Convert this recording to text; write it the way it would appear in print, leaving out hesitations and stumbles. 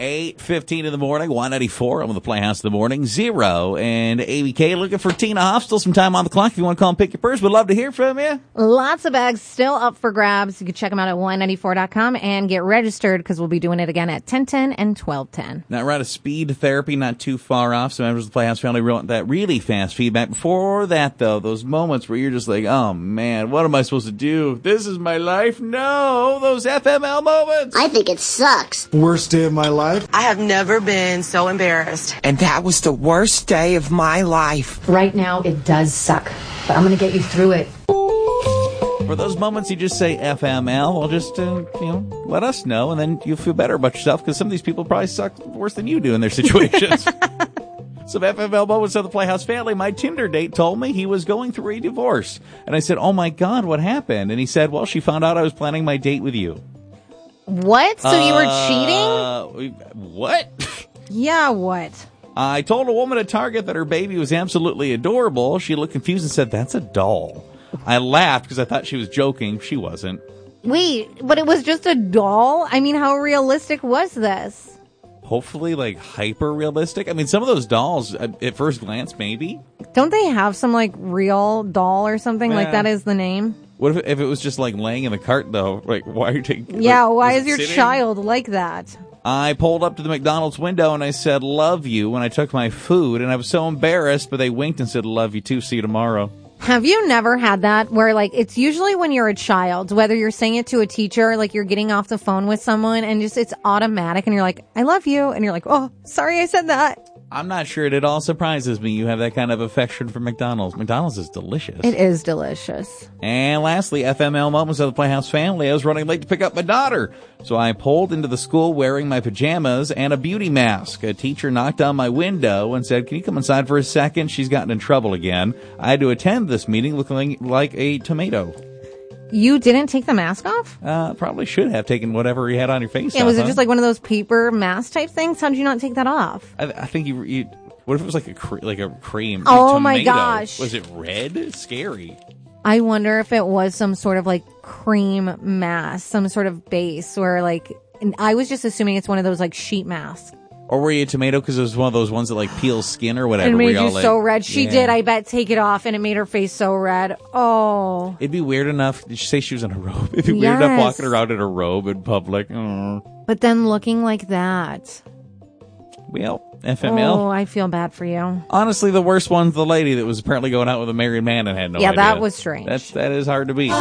8:15 in the morning, 194 on the Playhouse in the morning, 0 and ABK looking for Tina Hoff. Still some time on the clock. If you want to call and pick your purse, we'd love to hear from you. Lots of bags still up for grabs. You can check them out at 194.com and get registered because we'll be doing it again at 10:10 and 12:10. Now, we're out of speed therapy, not too far off. So members of the Playhouse family want that really fast feedback. Before that, though, those moments where you're just like, oh, man, what am I supposed to do? This is my life. No, those FML moments. I think it sucks. Worst day of my life. I have never been so embarrassed. And that was the worst day of my life. Right now, it does suck, but I'm going to get you through it. For those moments you just say FML, well, just, let us know, and then you'll feel better about yourself, because some of these people probably suck worse than you do in their situations. Some FML moments of the Playhouse family. My Tinder date told me he was going through a divorce. And I said, oh, my God, what happened? And he said, well, she found out I was planning my date with you. What? So you were cheating? What? Yeah, what? I told a woman at Target that her baby was absolutely adorable. She looked confused and said, that's a doll. I laughed because I thought she was joking. She wasn't. Wait, but it was just a doll? I mean, how realistic was this? Hopefully, like, hyper-realistic. I mean, some of those dolls, at first glance, maybe. Don't they have some, like, real doll or something? Like, that is the name? What if it was just, like, laying in the cart, though? Like, why are you taking... Yeah, like, why is your child like that? I pulled up to the McDonald's window and I said, love you, when I took my food. And I was so embarrassed, but they winked and said, love you too, see you tomorrow. Have you never had that where, like, it's usually when you're a child, whether you're saying it to a teacher, like you're getting off the phone with someone and just it's automatic and you're like, I love you. And you're like, oh, sorry I said that. I'm not sure it at all surprises me you have that kind of affection for McDonald's. McDonald's is delicious. It is delicious. And lastly, FML moments of the Playhouse family. I was running late to pick up my daughter, so I pulled into the school wearing my pajamas and a beauty mask. A teacher knocked on my window and said, can you come inside for a second? She's gotten in trouble again. I had to attend this meeting looking like a tomato. You didn't take the mask off? Probably should have taken whatever you had on your face off. Was it just like one of those paper mask type things? How did you not take that off? I think you what if it was like a cream? Oh tomato? My gosh. Was it red? It's scary. I wonder if it was some sort of like cream mask, some sort of base where like, and I was just assuming it's one of those like sheet masks. Or were you a tomato because it was one of those ones that like peels skin or whatever? It made you so red. She did, I bet, take it off and it made her face so red. Oh. It'd be weird enough. Did she say she was in a robe? It'd be weird enough walking around in a robe in public. But then looking like that. Well, FML. Oh, I feel bad for you. Honestly, the worst one's the lady that was apparently going out with a married man and had no idea. Yeah, that was strange. That is hard to beat.